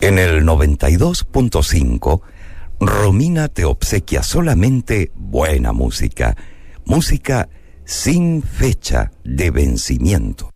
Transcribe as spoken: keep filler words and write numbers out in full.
En el noventa y dos punto cinco, Romina te obsequia solamente buena música, música sin fecha de vencimiento.